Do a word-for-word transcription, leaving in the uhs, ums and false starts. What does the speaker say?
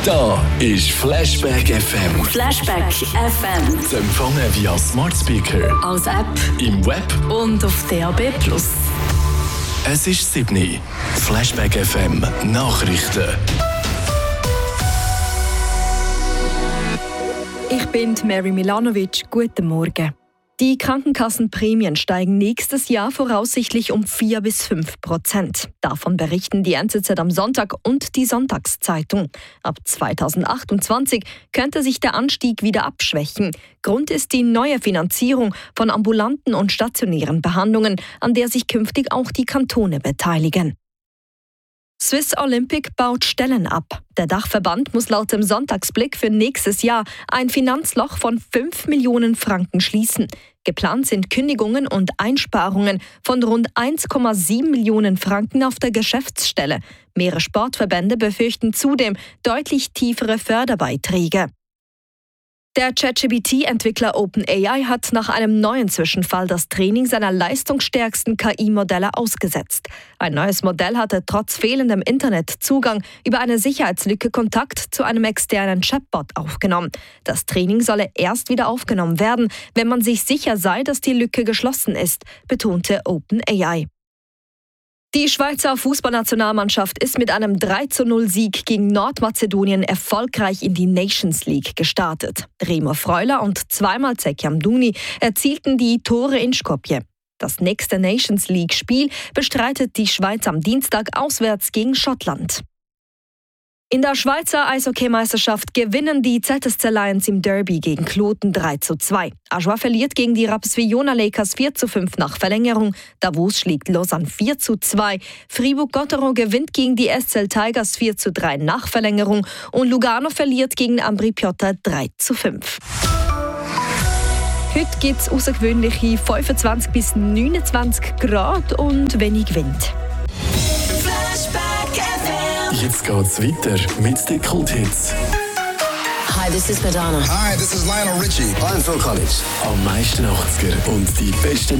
Da ist Flashback F M. Flashback F M. Zu empfangen via Smart Speaker, als App im Web und auf D A B plus. Es ist sieben Uhr. Flashback F M Nachrichten. Ich bin Mary Milanovic. Guten Morgen. Die Krankenkassenprämien steigen nächstes Jahr voraussichtlich um vier bis fünf Prozent. Davon berichten die N Z Z am Sonntag und die Sonntagszeitung. Ab zweitausendachtundzwanzig könnte sich der Anstieg wieder abschwächen. Grund ist die neue Finanzierung von ambulanten und stationären Behandlungen, an der sich künftig auch die Kantone beteiligen. Swiss Olympic baut Stellen ab. Der Dachverband muss laut dem Sonntagsblick für nächstes Jahr ein Finanzloch von fünf Millionen Franken schließen. Geplant sind Kündigungen und Einsparungen von rund eins Komma sieben Millionen Franken auf der Geschäftsstelle. Mehrere Sportverbände befürchten zudem deutlich tiefere Förderbeiträge. Der ChatGPT-Entwickler OpenAI hat nach einem neuen Zwischenfall das Training seiner leistungsstärksten K I-Modelle ausgesetzt. Ein neues Modell hatte trotz fehlendem Internetzugang über eine Sicherheitslücke Kontakt zu einem externen Chatbot aufgenommen. Das Training solle erst wieder aufgenommen werden, wenn man sich sicher sei, dass die Lücke geschlossen ist, betonte OpenAI. Die Schweizer Fußballnationalmannschaft ist mit einem drei zu null Sieg gegen Nordmazedonien erfolgreich in die Nations League gestartet. Remo Freuler und zweimal Zeki Amdouni erzielten die Tore in Skopje. Das nächste Nations League-Spiel bestreitet die Schweiz am Dienstag auswärts gegen Schottland. In der Schweizer Eishockeymeisterschaft gewinnen die Z S C Lions im Derby gegen Kloten drei zu zwei. Ajoie verliert gegen die Rapperswil-Jona Lakers vier zu fünf nach Verlängerung. Davos schlägt Lausanne vier zu zwei. Fribourg-Gotteron gewinnt gegen die S C L Tigers vier zu drei nach Verlängerung. Und Lugano verliert gegen Ambri Piotta drei zu fünf. Heute gibt es außergewöhnliche fünfundzwanzig bis neunundzwanzig Grad und wenig Wind. Jetzt geht's weiter mit den Kulthits. Hi, this is Madonna. Hi, this is Lionel Richie. I'm Phil Collins. Am meisten achtziger und die besten